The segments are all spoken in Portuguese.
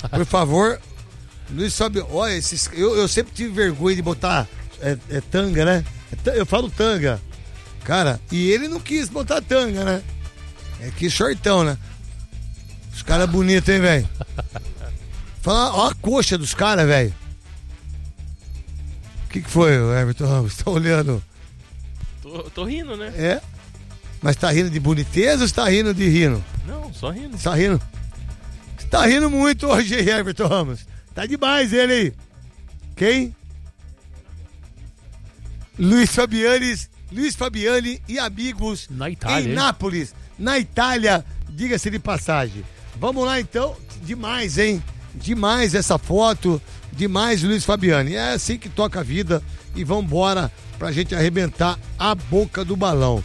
Por favor, Luiz Fabiano. Olha, eu sempre tive vergonha de botar tanga, né? Eu falo tanga. Cara, e ele não quis botar tanga, né? Que shortão, né? Os caras bonitos, hein, velho? Fala, ó a coxa dos caras, velho. O que foi, Everton Ramos? Tá olhando? Tô rindo, né? É? Mas tá rindo de boniteza ou você tá rindo de rindo? Não, só rindo. Tá rindo? Você tá rindo muito hoje, Everton Ramos. Tá demais ele aí. Quem? Luiz Fabiani e amigos na Itália, em Nápoles, na Itália, diga-se de passagem. Vamos lá então, demais, hein? Demais essa foto, demais Luiz Fabiani. É assim que toca a vida e vambora pra gente arrebentar a boca do balão.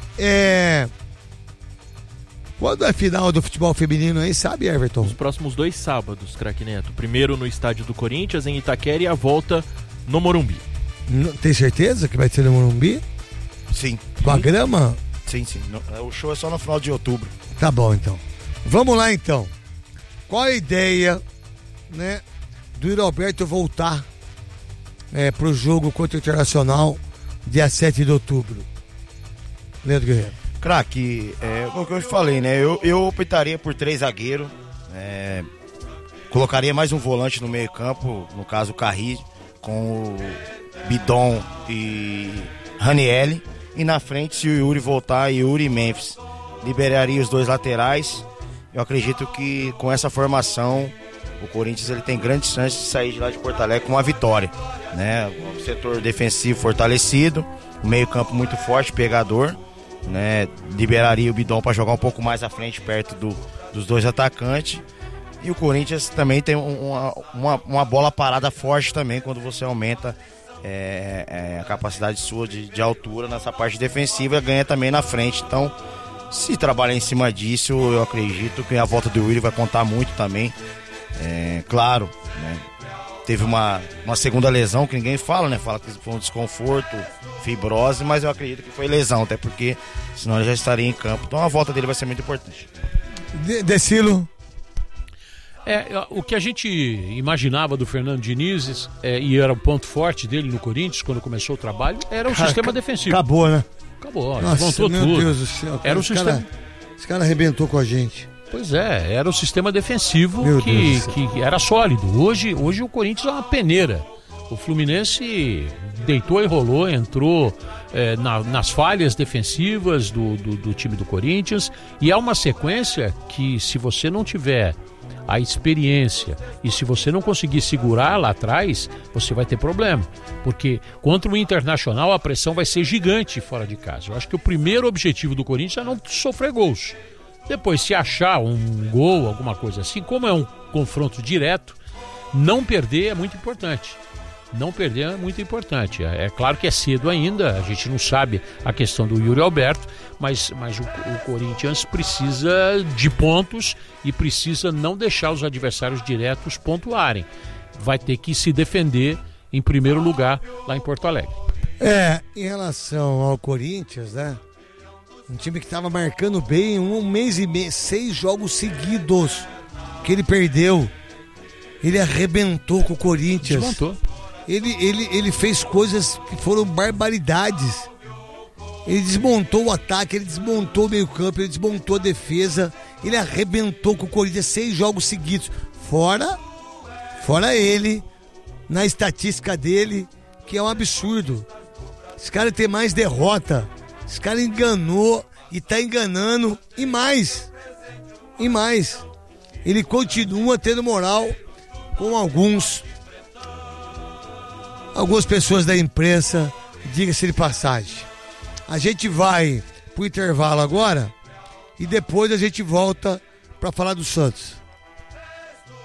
Quando é a final do futebol feminino aí, sabe, Everton? Os próximos 2 sábados, craque Neto. Primeiro no estádio do Corinthians, em Itaquera, e a volta no Morumbi. Tem certeza que vai ser no Morumbi? Sim. Com a grama? Sim. O show é só no final de outubro. Tá bom, então. Vamos lá, então. Qual a ideia, né, do Yuri Alberto voltar pro jogo contra o Internacional dia 7 de outubro? Leandro Guerreiro. Craque, o que eu falei, né? Eu optaria por 3 zagueiros. Colocaria mais um volante no meio campo, no caso o Carri, com o Bidon e Ranieri. E na frente, se o Yuri voltar, Yuri e Memphis. Liberaria os 2 laterais. Eu acredito que com essa formação o Corinthians ele tem grandes chances de sair de lá de Porto Alegre com uma vitória, né? O setor defensivo fortalecido, o meio campo muito forte, pegador, né? Liberaria o Bidon para jogar um pouco mais à frente, perto dos 2 atacantes. E o Corinthians também tem uma bola parada forte também, quando você aumenta a capacidade sua de altura nessa parte defensiva, ganha também na frente. Então, se trabalhar em cima disso, eu acredito que a volta do Willi vai contar muito também. Claro, né? Teve uma segunda lesão que ninguém fala, né? Fala que foi um desconforto, fibrose, mas eu acredito que foi lesão, até porque senão ele já estaria em campo. Então a volta dele vai ser muito importante. Decilo. O que a gente imaginava do Fernando Diniz, e era o ponto forte dele no Corinthians, quando começou o trabalho, era o sistema defensivo. Acabou, né? Acabou, nossa, desmontou meu tudo. Deus do céu. Era o sistema... Esse cara arrebentou com a gente. Pois era o sistema defensivo que era sólido. Hoje o Corinthians é uma peneira. O Fluminense deitou e rolou, entrou nas falhas defensivas do time do Corinthians, e é uma sequência que, se você não tiver a experiência e se você não conseguir segurar lá atrás, você vai ter problema, porque contra o Internacional a pressão vai ser gigante fora de casa. Eu acho que o primeiro objetivo do Corinthians é não sofrer gols. Depois, se achar um gol, alguma coisa assim, como é um confronto direto, não perder é muito importante. Não perder é muito importante. É claro que é cedo ainda, a gente não sabe a questão do Yuri Alberto, mas o Corinthians precisa de pontos e precisa não deixar os adversários diretos pontuarem. Vai ter que se defender em primeiro lugar lá em Porto Alegre. Em relação ao Corinthians, né? Um time que estava marcando bem 1 mês e meio, 6 jogos seguidos que ele perdeu. Ele arrebentou com o Corinthians. Desmontou. Ele fez coisas que foram barbaridades. Ele desmontou o ataque, ele desmontou o meio campo, ele desmontou a defesa. Ele arrebentou com o Corinthians 6 jogos seguidos. Fora ele, na estatística dele, que é um absurdo. Esse cara tem mais derrota. Esse cara enganou e tá enganando. E mais. Ele continua tendo moral com algumas pessoas da imprensa, diga-se de passagem. A gente vai pro intervalo agora e depois a gente volta para falar do Santos.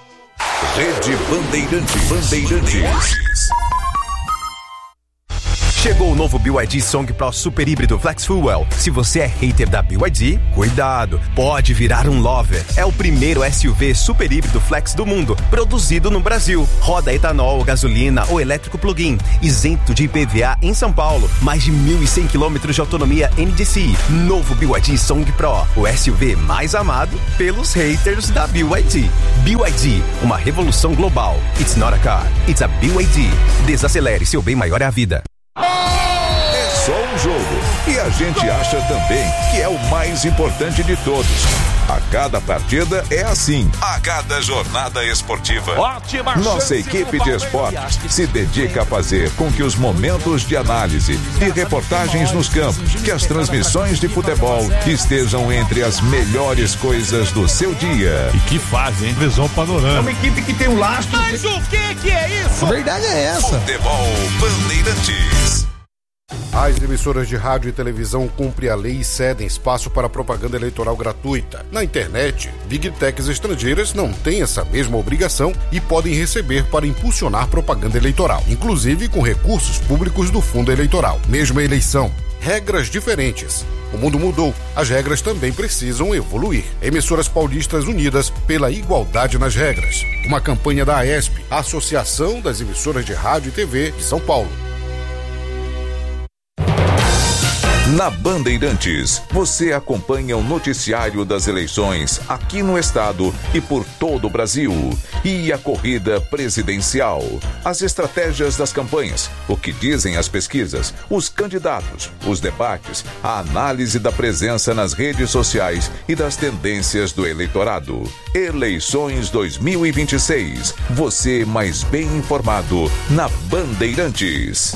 Rede Bandeirantes. Chegou o novo BYD Song Pro Super Híbrido Flex Fuel. Se você é hater da BYD, cuidado, pode virar um lover. É o primeiro SUV super híbrido flex do mundo, produzido no Brasil. Roda etanol, gasolina ou elétrico plug-in, isento de IPVA em São Paulo. Mais de 1.100 km de autonomia NDCi. Novo BYD Song Pro, o SUV mais amado pelos haters da BYD. BYD, uma revolução global. It's not a car, it's a BYD. Desacelere, seu bem maior é a vida. É só um jogo e a gente acha também que é o mais importante de todos. A cada partida é assim. A cada jornada esportiva, Ótima nossa equipe de esportes se dedica a fazer com que os momentos de análise e reportagens nos campos, que as transmissões de futebol estejam entre as melhores coisas do seu dia. E que fase, hein? Visão panorâmica. É uma equipe que tem um lastro. Mas o que é isso? A verdade é essa. Futebol Bandeirantes. As emissoras de rádio e televisão cumprem a lei e cedem espaço para propaganda eleitoral gratuita. Na internet, Big Techs estrangeiras não têm essa mesma obrigação e podem receber para impulsionar propaganda eleitoral, inclusive com recursos públicos do fundo eleitoral. Mesma eleição, regras diferentes. O mundo mudou, as regras também precisam evoluir. Emissoras paulistas unidas pela igualdade nas regras. Uma campanha da AESP, a Associação das Emissoras de Rádio e TV de São Paulo. Na Bandeirantes, você acompanha o noticiário das eleições aqui no estado e por todo o Brasil. E a corrida presidencial, as estratégias das campanhas, o que dizem as pesquisas, os candidatos, os debates, a análise da presença nas redes sociais e das tendências do eleitorado. Eleições 2026. Você mais bem informado na Bandeirantes.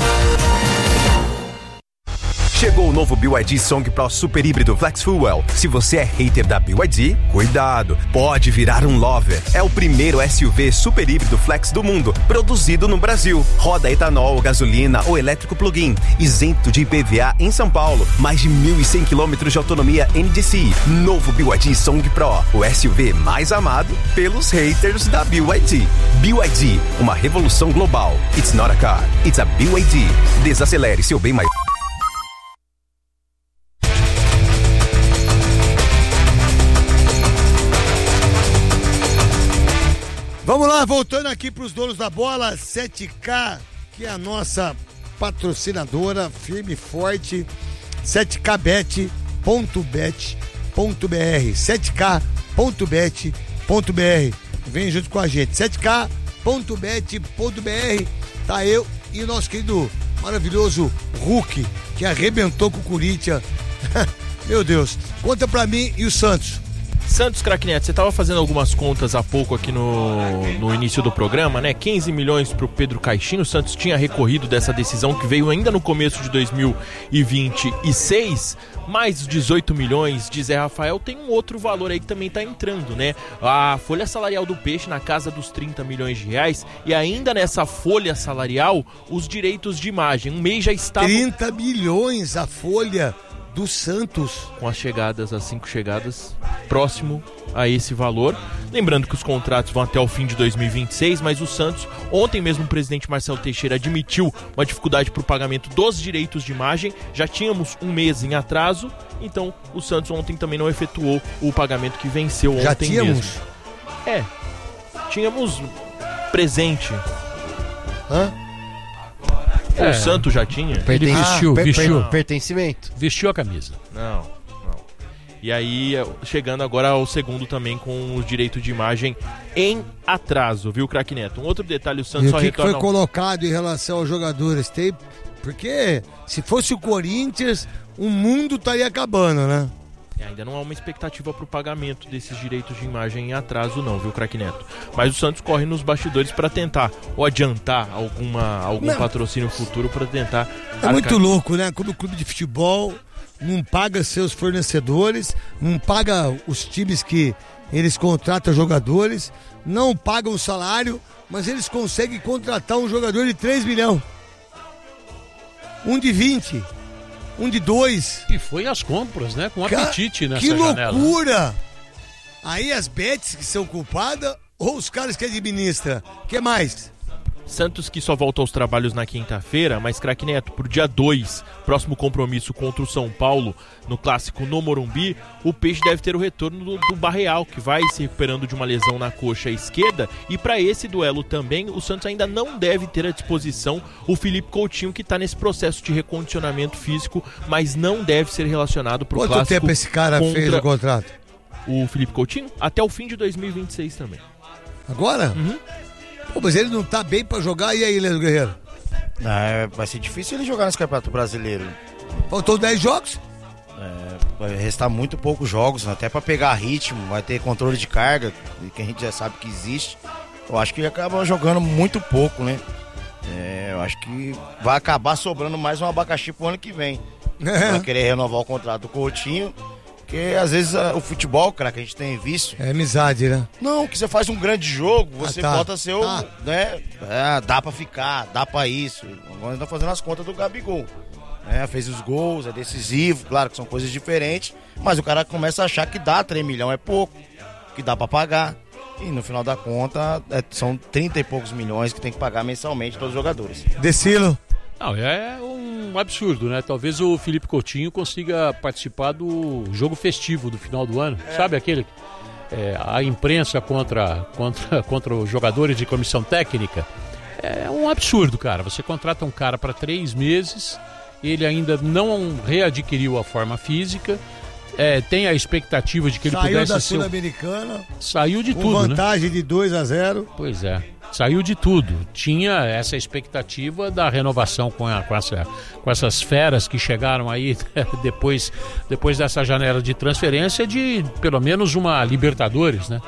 Chegou o novo BYD Song Pro Super Híbrido Flex Fuel. Se você é hater da BYD, cuidado, pode virar um lover. É o primeiro SUV super híbrido flex do mundo, produzido no Brasil. Roda etanol, gasolina ou elétrico plug-in, isento de IPVA em São Paulo. Mais de 1.100 km de autonomia NDCi. Novo BYD Song Pro, o SUV mais amado pelos haters da BYD. BYD, uma revolução global. It's not a car, it's a BYD. Desacelere, seu bem maior. Vamos lá, voltando aqui para os donos da bola, 7K, que é a nossa patrocinadora, firme e forte, 7kbet.bet.br, 7k.bet.br, vem junto com a gente, 7k.bet.br, tá eu e o nosso querido maravilhoso Hulk, que arrebentou com o Corinthians, meu Deus, conta pra mim e o Santos. Santos, craque Neto, você estava fazendo algumas contas há pouco aqui no início do programa, né? 15 milhões para o Pedro Caixinha. O Santos tinha recorrido dessa decisão que veio ainda no começo de 2026. Mais 18 milhões de Zé Rafael. Tem um outro valor aí que também está entrando, né? A folha salarial do Peixe na casa dos 30 milhões de reais. E ainda nessa folha salarial, os direitos de imagem. Um mês já estava... 30 milhões a folha do Santos. Com as 5 chegadas, próximo a esse valor. Lembrando que os contratos vão até o fim de 2026, mas o Santos, ontem mesmo o presidente Marcelo Teixeira admitiu uma dificuldade para o pagamento dos direitos de imagem. Já tínhamos um mês em atraso, então o Santos ontem também não efetuou o pagamento que venceu ontem. Já tínhamos? Mesmo. Tínhamos presente. O Santos já tinha? Ele vestiu. Pertencimento. Vestiu a camisa. Não. E aí, chegando agora ao segundo também com o direito de imagem em atraso, viu, craque Neto? Um outro detalhe, o Santos e só o que retorna... foi colocado em relação aos jogadores? Porque se fosse o Corinthians, o mundo estaria acabando, né? Ainda não há uma expectativa para o pagamento desses direitos de imagem em atraso não, viu, craque Neto? Mas o Santos corre nos bastidores para tentar ou adiantar algum patrocínio futuro para tentar... É muito louco, né? Como o clube de futebol não paga seus fornecedores, não paga os times que eles contratam jogadores, não pagam o salário, mas eles conseguem contratar um jogador de 3 milhões. Um de 20. Um de 2. E foi às compras, né? Com apetite nessa janela. Que loucura! Né? Aí as bets que são culpadas ou os caras que administram? O que mais? Santos que só volta aos trabalhos na quinta-feira, mas craque Neto, pro dia 2, próximo compromisso contra o São Paulo, no clássico no Morumbi, o Peixe deve ter o retorno do Barreal, que vai se recuperando de uma lesão na coxa esquerda, e para esse duelo também, o Santos ainda não deve ter à disposição o Felipe Coutinho, que está nesse processo de recondicionamento físico, mas não deve ser relacionado pro clássico. Quanto tempo esse cara fez o contrato? O Felipe Coutinho? Até o fim de 2026 também. Agora? Uhum. Pô, mas ele não tá bem pra jogar, e aí, Leandro Guerreiro? Vai ser difícil ele jogar nesse Campeonato Brasileiro. Faltou 10 jogos? Vai restar muito poucos jogos, até pra pegar ritmo, vai ter controle de carga, que a gente já sabe que existe. Eu acho que ele acaba jogando muito pouco, né? Eu acho que vai acabar sobrando mais um abacaxi pro ano que vem. Vai querer renovar o contrato do Coutinho. Porque às vezes o futebol, cara, que a gente tem visto... É amizade, né? Não, que você faz um grande jogo, você bota seu... né? Dá pra ficar, dá pra isso. Agora estão fazendo as contas do Gabigol. Fez os gols, é decisivo, claro que são coisas diferentes, mas o cara começa a achar que dá 3 milhões é pouco, que dá pra pagar. E no final da conta, são 30 e poucos milhões que tem que pagar mensalmente todos os jogadores. Decilo. Não, é um absurdo, né? Talvez o Felipe Coutinho consiga participar do jogo festivo do final do ano. Sabe aquele... a imprensa contra os jogadores de comissão técnica. É um absurdo, cara. Você contrata um cara para 3 meses, ele ainda não readquiriu a forma física, tem a expectativa de que ele pudesse ser... Saiu da Sul-Americana. Saiu de tudo, com vantagem, né? De 2-0. Pois é. Saiu de tudo. Tinha essa expectativa da renovação com essas feras que chegaram aí depois dessa janela de transferência de pelo menos uma Libertadores, né?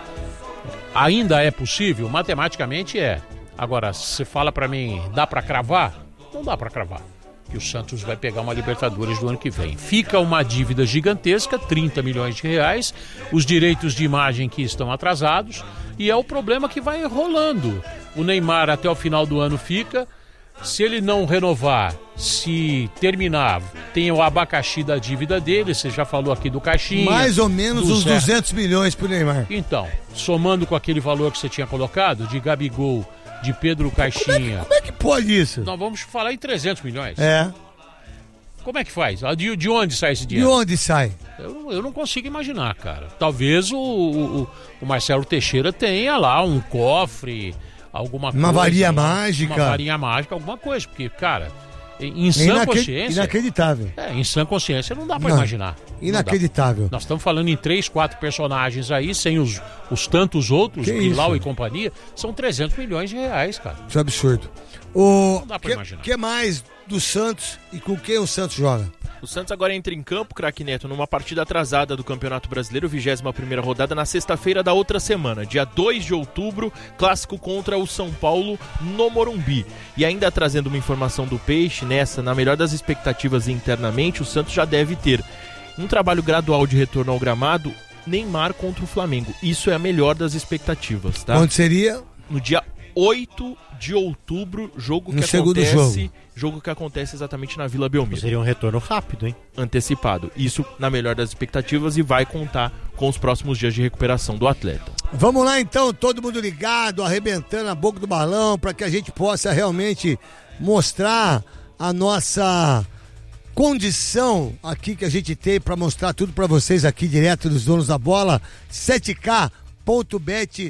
Ainda é possível? Matematicamente é. Agora, se você fala pra mim, dá pra cravar? Não dá pra cravar. Que o Santos vai pegar uma Libertadores do ano que vem. Fica uma dívida gigantesca, 30 milhões de reais, os direitos de imagem que estão atrasados, e é o problema que vai rolando. O Neymar até o final do ano fica, se ele não renovar, se terminar, tem o abacaxi da dívida dele, você já falou aqui do Caixinha. Mais ou menos uns 200 milhões pro Neymar. Então, somando com aquele valor que você tinha colocado, de Gabigol, de Pedro Caixinha... Como é que pode isso? Nós vamos falar em 300 milhões. Como é que faz? De onde sai esse dinheiro? De onde sai? Eu não consigo imaginar, cara. Talvez o Marcelo Teixeira tenha lá um cofre, alguma coisa. Uma varinha mágica. Uma varinha mágica, alguma coisa. Porque, cara, em sã consciência... Inacreditável. Em sã consciência não dá pra imaginar. Inacreditável. Nós estamos falando em 3, 4 personagens aí, sem os tantos outros, Bilal e companhia. São 300 milhões de reais, cara. Isso é absurdo. Não dá pra imaginar. O que mais do Santos e com quem o Santos joga? O Santos agora entra em campo, craque Neto, numa partida atrasada do Campeonato Brasileiro, 21ª rodada, na sexta-feira da outra semana, dia 2 de outubro, clássico contra o São Paulo no Morumbi. E ainda trazendo uma informação do Peixe, na melhor das expectativas internamente, o Santos já deve ter um trabalho gradual de retorno ao gramado, Neymar contra o Flamengo. Isso é a melhor das expectativas, tá? Onde seria? No dia 8 de outubro, jogo que acontece exatamente na Vila Belmiro. Seria um retorno rápido, hein? Antecipado. Isso na melhor das expectativas e vai contar com os próximos dias de recuperação do atleta. Vamos lá então, todo mundo ligado, arrebentando a boca do balão, para que a gente possa realmente mostrar a nossa condição aqui que a gente tem para mostrar tudo para vocês aqui direto dos donos da bola, 7k.bet.br.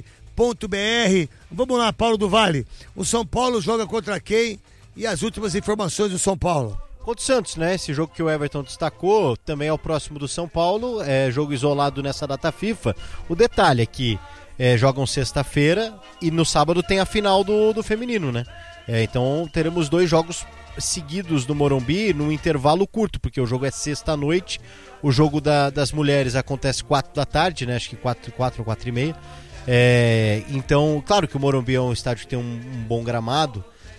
Vamos lá, Paulo do Vale. O São Paulo joga contra quem? E as últimas informações do São Paulo? Contra o Santos, né? Esse jogo que o Everton destacou também é o próximo do São Paulo, é jogo isolado nessa data FIFA. O detalhe é que jogam sexta-feira e no sábado tem a final do feminino, né? Então teremos 2 jogos seguidos do Morumbi num intervalo curto, porque o jogo é sexta-noite, o jogo das mulheres acontece 4 da tarde, né? Acho que 4 ou 4:30. Então, claro que o Morumbi é um estádio que tem um bom gramado,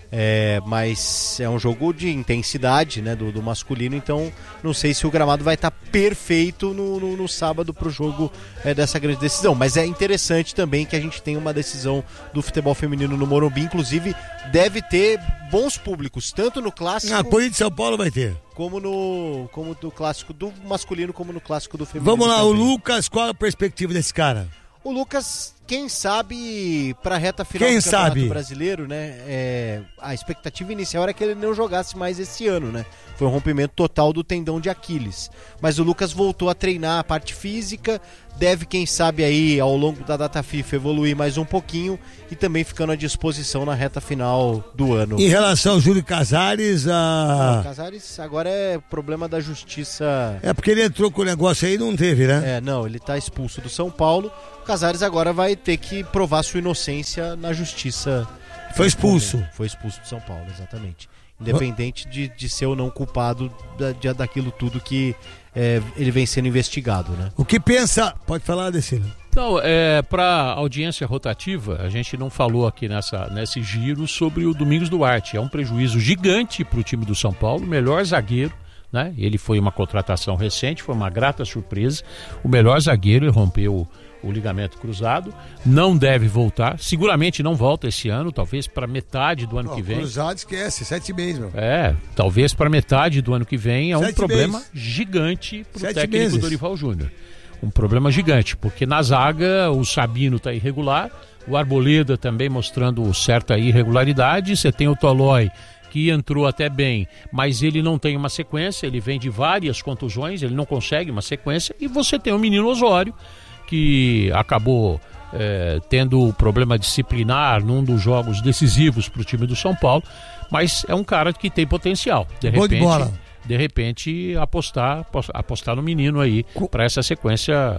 mas é um jogo de intensidade, né, do masculino, então não sei se o gramado vai estar perfeito no sábado para o jogo dessa grande decisão, mas é interessante também que a gente tenha uma decisão do futebol feminino no Morumbi, inclusive deve ter bons públicos, tanto no clássico... Na Corinthians de São Paulo vai ter. Como no clássico do masculino, como no clássico do feminino. Vamos lá, também. o Lucas, qual a perspectiva desse cara? O Lucas Quem sabe pra reta final do Campeonato Brasileiro, né? A expectativa inicial era que ele não jogasse mais esse ano, né? Foi um rompimento total do tendão de Aquiles. Mas o Lucas voltou a treinar a parte física, deve, quem sabe, aí ao longo da data FIFA evoluir mais um pouquinho e também ficando à disposição na reta final do ano. Em relação ao Júlio Casares, Não, Casares agora é problema da justiça. É porque ele entrou com o negócio aí e não teve, né? Não, ele tá expulso do São Paulo. O Casares agora vai ter que provar sua inocência na justiça. Foi expulso. Foi expulso do São Paulo, exatamente. Independente de ser ou não culpado daquilo tudo que ele vem sendo investigado, né? O que pensa... Pode falar, Decila. Não, para audiência rotativa, a gente não falou aqui nesse giro sobre o Domingos Duarte. É um prejuízo gigante para o time do São Paulo, melhor zagueiro, né? Ele foi uma contratação recente, foi uma grata surpresa. O melhor zagueiro, ele rompeu o ligamento cruzado, não deve voltar, seguramente não volta esse ano, talvez para metade do ano que vem. Cruzado esquece, 7 meses, meu. Talvez para metade do ano que vem. É um problema gigante para o técnico Dorival Júnior. Um problema gigante, porque na zaga o Sabino está irregular, o Arboleda também mostrando certa irregularidade, você tem o Tolói, que entrou até bem, mas ele não tem uma sequência, ele vem de várias contusões, ele não consegue uma sequência, e você tem o menino Osório, que acabou tendo problema disciplinar num dos jogos decisivos para o time do São Paulo, mas é um cara que tem potencial. De repente apostar no menino aí para essa sequência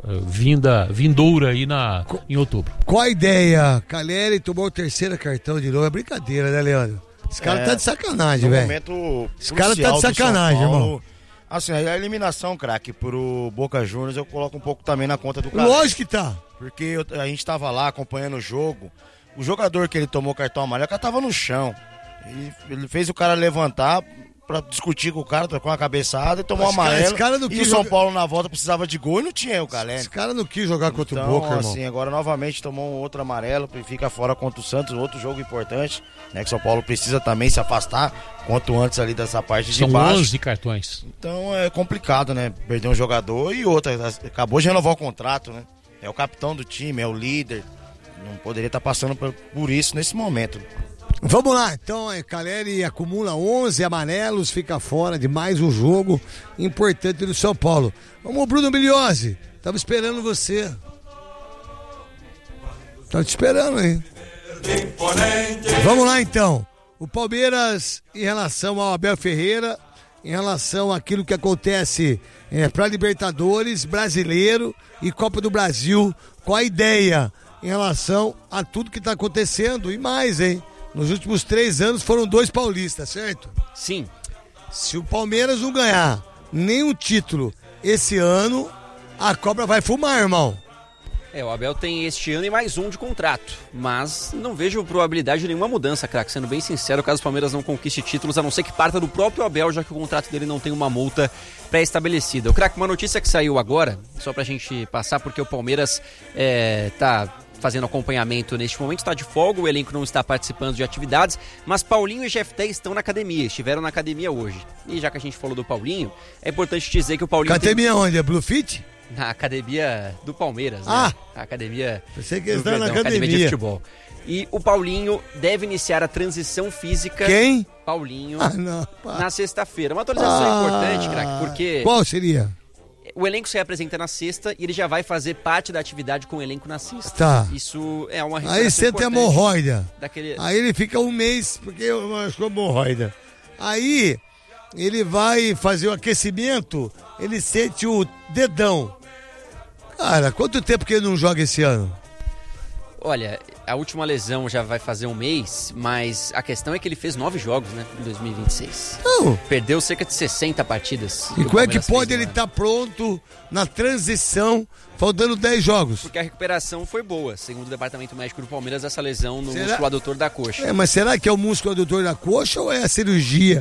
vindoura aí em outubro. Qual a ideia? Caleri tomou o terceiro cartão de novo, é brincadeira, né, Leandro? Esse cara tá de sacanagem, velho. Esse cara tá de sacanagem, irmão. Assim, a eliminação, craque, pro Boca Juniors eu coloco um pouco também na conta do cara. Lógico que tá. Porque a gente tava lá acompanhando o jogo, o jogador que ele tomou cartão amarelo, o cara tava no chão. Ele fez o cara levantar pra discutir com o cara, trocou uma cabeçada e tomou amarelo. E o São Paulo na volta precisava de gol e não tinha o Caleri. Esse cara não quis jogar contra o Boca, irmão. Assim, agora novamente tomou um outro amarelo e fica fora contra o Santos, outro jogo importante, né? Que o São Paulo precisa também se afastar quanto antes ali dessa parte de baixo. São 11 cartões. Então é complicado, né? Perder um jogador e outra, acabou de renovar o contrato, né? É o capitão do time, é o líder. Não poderia estar passando por isso nesse momento. Vamos lá, então, Caleri acumula 11 amarelos, fica fora de mais um jogo importante do São Paulo. Vamos, Bruno Migliozzi, tava esperando você. Tava te esperando, hein? Vamos lá, então. O Palmeiras, em relação ao Abel Ferreira, em relação àquilo que acontece para Libertadores, Brasileiro e Copa do Brasil, qual a ideia em relação a tudo que tá acontecendo e mais, hein? Nos últimos 3 anos foram 2 paulistas, certo? Sim. Se o Palmeiras não ganhar nenhum título esse ano, a cobra vai fumar, irmão. O Abel tem este ano e mais um de contrato, mas não vejo probabilidade de nenhuma mudança, craque. Sendo bem sincero, caso o Palmeiras não conquiste títulos, a não ser que parta do próprio Abel, já que o contrato dele não tem uma multa pré-estabelecida. O craque, uma notícia que saiu agora, só pra gente passar, porque o Palmeiras tá fazendo acompanhamento neste momento, está de folga, o elenco não está participando de atividades, mas Paulinho e Jefté estão na academia, estiveram na academia hoje. E já que a gente falou do Paulinho, é importante dizer que o Paulinho... Academia onde? É Blue Fit? Na academia do Palmeiras, né? A academia... Pensei que eles estão na academia de futebol. E o Paulinho deve iniciar a transição física... Quem? Paulinho, na sexta-feira. Uma atualização importante, craque, porque... Qual seria? O elenco se apresenta na sexta e ele já vai fazer parte da atividade com o elenco na sexta. Tá. Isso é uma Aí você tem hemorroida. Daquele... Aí ele fica um mês, porque eu acho hemorroida. Aí ele vai fazer o aquecimento, ele sente o dedão. Cara, quanto tempo que ele não joga esse ano? Olha, a última lesão já vai fazer um mês, mas a questão é que ele fez 9 jogos, né, em 2026. Não. Perdeu cerca de 60 partidas. E como é que pode ele estar pronto na transição, faltando 10 jogos? Porque a recuperação foi boa, segundo o departamento médico do Palmeiras, essa lesão no músculo adutor da coxa. Mas será que é o músculo adutor da coxa ou é a cirurgia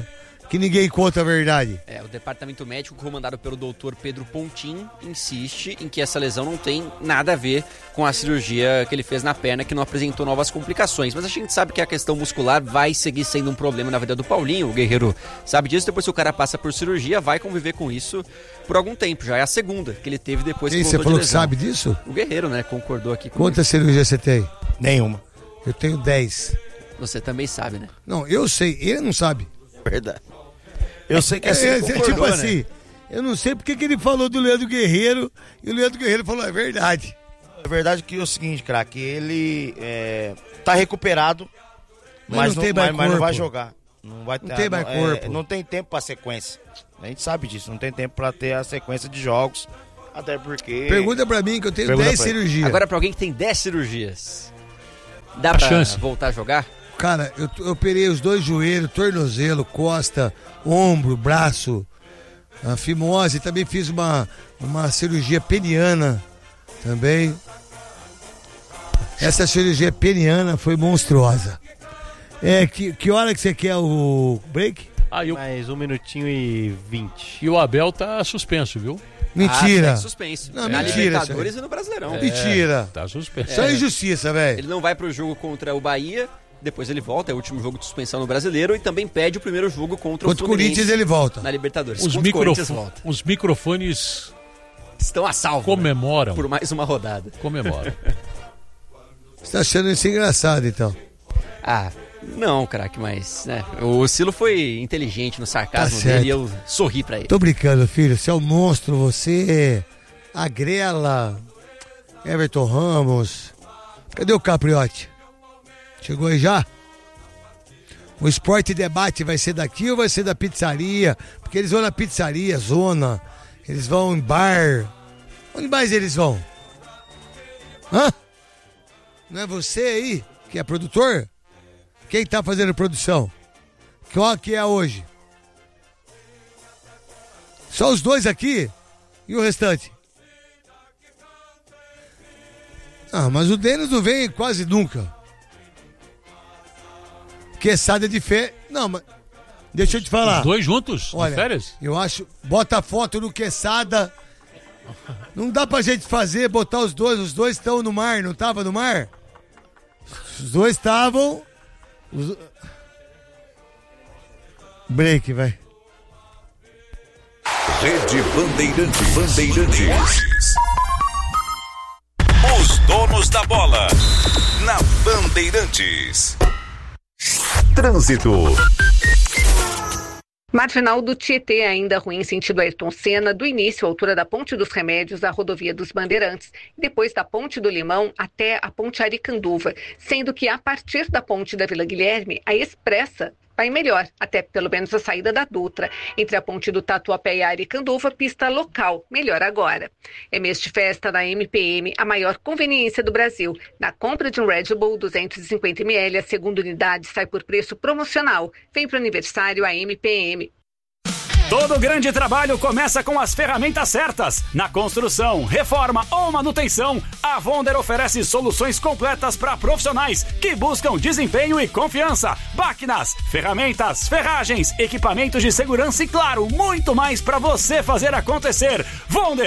que ninguém conta a verdade. O departamento médico, comandado pelo doutor Pedro Pontin, insiste em que essa lesão não tem nada a ver com a cirurgia que ele fez na perna, que não apresentou novas complicações. Mas a gente sabe que a questão muscular vai seguir sendo um problema na vida do Paulinho. O Guerreiro sabe disso. Depois que o cara passa por cirurgia, vai conviver com isso por algum tempo. Já é a segunda que ele teve depois que voltou de lesão. Você falou que sabe disso? O Guerreiro, né? Concordou aqui com Quantas cirurgias você tem? Nenhuma. Eu tenho 10. Você também sabe, né? Não, eu sei. Ele não sabe. Verdade. Eu sei que é assim. Tipo assim, eu não sei porque que ele falou do Leandro Guerreiro e o Leandro Guerreiro falou, é verdade. É verdade que é o seguinte, craque, ele tá recuperado, mas não vai jogar. Não vai ter, não tem mais corpo. Não tem tempo pra sequência. A gente sabe disso, não tem tempo pra ter a sequência de jogos, até porque... Pergunta pra mim que eu tenho 10 cirurgias. Agora pra alguém que tem 10 cirurgias, dá pra voltar a jogar? Cara, eu operei os 2 joelhos, tornozelo, costa, ombro, braço, a fimose, também fiz uma cirurgia peniana também. Essa cirurgia peniana foi monstruosa. Que hora que você quer o break? Mais 1 minutinho e 20. E o Abel tá suspenso, viu? Mentira. Tá suspenso. Não, na mentira. Libertadores e no Brasileirão. Mentira. Tá suspenso. Isso é injustiça, velho. Ele não vai pro jogo contra o Bahia, depois ele volta, é o último jogo de suspensão no Brasileiro, e também pede o primeiro jogo contra o Corinthians, ele volta. Na Libertadores. Os microfones estão a salvo. Comemoram. Por mais uma rodada. Comemoram. Você tá achando isso engraçado, então? Não, craque, mas o Silo foi inteligente no sarcasmo dele e eu sorri pra ele. Tô brincando, filho. Você é um monstro, você agrela. Everton Ramos. Cadê o Capriotti? Chegou aí já? O Esporte Debate vai ser daqui ou vai ser da pizzaria? Porque eles vão na pizzaria, zona. Eles vão em bar. Onde mais eles vão? Não é você aí que é produtor? Quem tá fazendo produção? Qual que é hoje? Só os 2 aqui? E o restante? Mas o Denis não vem quase nunca. Quesada de férias. Não, mas deixa eu te falar. Os 2 juntos? Olha, de férias? Eu acho. Bota a foto no Quesada. Não dá pra gente botar os 2. Os 2 estão no mar, não tava no mar? Os 2 estavam. Break, vai. Rede Bandeirantes. Os donos da bola. Na Bandeirantes. Trânsito. Marginal do Tietê ainda ruim sentido Ayrton Senna, do início à altura da Ponte dos Remédios à rodovia dos Bandeirantes, e depois da Ponte do Limão até a Ponte Aricanduva, sendo que a partir da Ponte da Vila Guilherme, a Expressa vai melhor, até pelo menos a saída da Dutra. Entre a Ponte do Tatuapé e a Aricanduva, pista local, melhor agora. É mês de festa na MPM, a maior conveniência do Brasil. Na compra de um Red Bull 250ml, a segunda unidade sai por preço promocional. Vem para o aniversário a MPM. Todo grande trabalho começa com as ferramentas certas. Na construção, reforma ou manutenção, a Vonder oferece soluções completas para profissionais que buscam desempenho e confiança. Máquinas, ferramentas, ferragens, equipamentos de segurança e, claro, muito mais para você fazer acontecer. Vonder.